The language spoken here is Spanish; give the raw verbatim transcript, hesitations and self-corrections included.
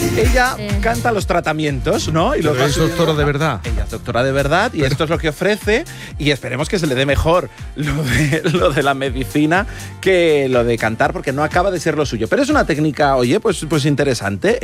Ella Sí. canta los tratamientos, ¿no? Y los Pero va es subiendo. doctora de verdad. Ella es doctora de verdad y esto es lo que ofrece y esperemos que se le dé mejor lo de, lo de la medicina que lo de cantar porque no acaba de ser lo suyo. Pero es una técnica, oye, pues, pues interesante.